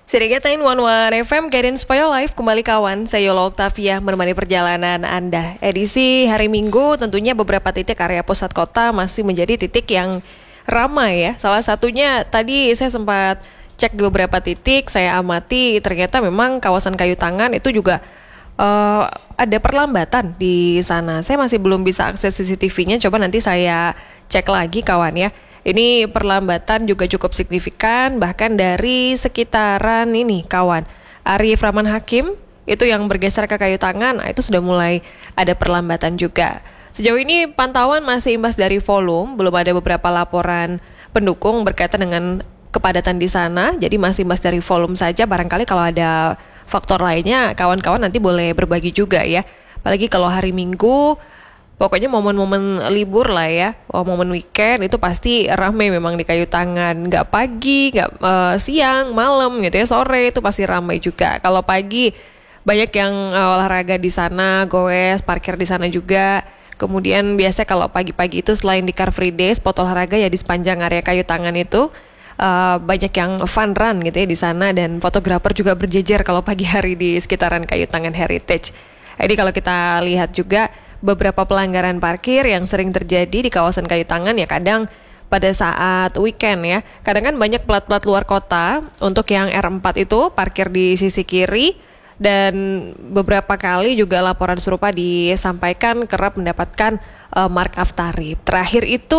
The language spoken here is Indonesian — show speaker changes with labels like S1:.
S1: Sirigatain One FM, Guidance for Your Life. Kembali kawan, saya Yola Octavia menemani perjalanan Anda. Edisi hari Minggu, tentunya beberapa titik area pusat kota masih menjadi titik yang ramai ya. Salah satunya tadi saya sempat cek di beberapa titik, saya amati ternyata memang kawasan Kayu Tangan itu juga ada perlambatan di sana. Saya masih belum bisa akses CCTV-nya, coba nanti saya cek lagi kawan ya. Ini perlambatan juga cukup signifikan, bahkan dari sekitaran ini kawan Arif Rahman Hakim itu yang bergeser ke Kayu Tangan, itu sudah mulai ada perlambatan juga. Sejauh ini pantauan masih imbas dari volume, belum ada beberapa laporan pendukung berkaitan dengan kepadatan di sana, jadi masih imbas dari volume saja. Barangkali kalau ada faktor lainnya, kawan-kawan nanti boleh berbagi juga ya. Apalagi kalau hari Minggu, pokoknya momen-momen libur lah ya, momen weekend itu pasti ramai memang di Kayu Tangan. Nggak pagi, nggak siang, malam gitu ya, sore itu pasti ramai juga. Kalau pagi banyak yang olahraga di sana, goes, parkir di sana juga. Kemudian biasa kalau pagi-pagi itu selain di Car Free Day, spot olahraga ya di sepanjang area Kayu Tangan itu banyak yang fun run gitu ya di sana, dan fotografer juga berjejer kalau pagi hari di sekitaran Kayu Tangan Heritage. Jadi kalau kita lihat juga beberapa pelanggaran parkir yang sering terjadi di kawasan Kayu Tangan ya kadang pada saat weekend ya. Kadang kan banyak plat-plat luar kota untuk yang R4 itu parkir di sisi kiri, dan beberapa kali juga laporan serupa disampaikan kerap mendapatkan markup tarif. Terakhir itu